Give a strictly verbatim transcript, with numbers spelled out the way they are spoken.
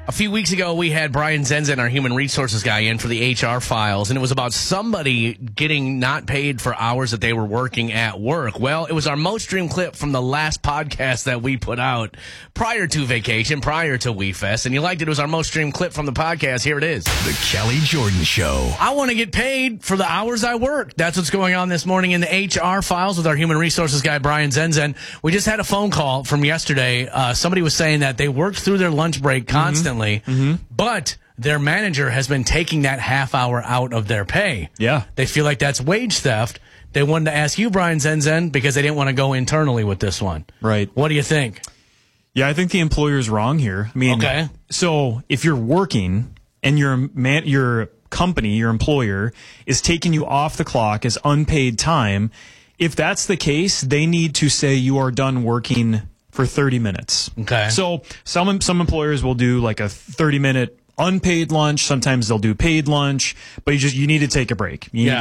A few weeks ago, we had Brian Zenzen, our human resources guy, in for the H R files, and it was about somebody getting not paid for hours that they were working at work. Well, it was our most streamed clip from the last podcast that we put out prior to vacation, prior to WeFest, and you liked it. It was our most streamed clip from the podcast. Here it is. The Kelly Jordan Show. I want to get paid for the hours I work. That's what's going on this morning in the H R files with our human resources guy, Brian Zenzen. We just had a phone call from yesterday. Uh, somebody was saying that they worked through their lunch break constantly. Mm-hmm. But their manager has been taking that half hour out of their pay. Yeah. They feel like that's wage theft. They wanted to ask you, Brian Zenzen, because they didn't want to go internally with this one. Right. What do you think? Yeah, I think the employer's wrong here. I mean, okay. So if you're working and your man, your company, your employer is taking you off the clock as unpaid time, if that's the case, they need to say you are done working for thirty minutes. Okay. So some some employers will do like a thirty minute unpaid lunch. Sometimes they'll do paid lunch, but you just you need to take a break. You yeah. need